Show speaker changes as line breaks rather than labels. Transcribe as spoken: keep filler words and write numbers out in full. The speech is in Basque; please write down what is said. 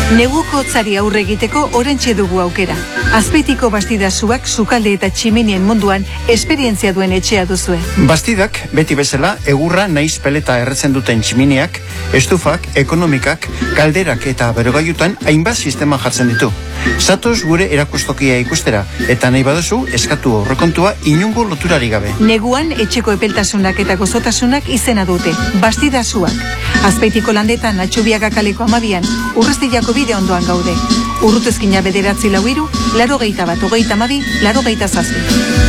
Neguko hotzari aurre egiteko orentxe dugu aukera. Azpeitiko Bastidasuak sukalde eta tximinien munduan esperientzia duen etxea duzue.
Bastidak, beti bezala, egurra naiz peleta erretzen duten tximiniak, estufak, ekonomikak, kalderak eta berogailutan hainbat sistema jartzen ditu. Zatoz gure erakustokia ikustera, eta nahi baduzu eskatu aurrekontua inungo loturari gabe.
Neguan etxeko epeltasunak eta gozotasunak izena dute, Bastidasuak. Azpeitiko landetan Atxubiaga kaleko amabian, Urrestillako bide ondoan gaude. Urrutezkina bederatzi lau hiru, laro geita bat, hogeita amabi, laro geita zazpi.